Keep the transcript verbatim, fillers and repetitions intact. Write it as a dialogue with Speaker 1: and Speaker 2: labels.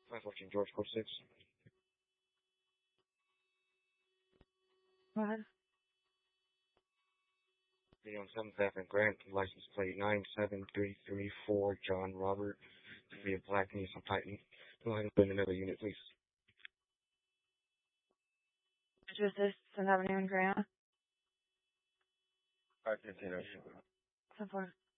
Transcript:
Speaker 1: five fourteen George, code six.
Speaker 2: Go ahead.
Speaker 1: Video on seventh Avenue Grant, license plate nine seven three three four, John Robert. Be a black Nissan Titan. Go ahead and put in another unit, please.
Speaker 2: Which was this? seventh Avenue in Grant?
Speaker 1: five fifteen.
Speaker 2: Support.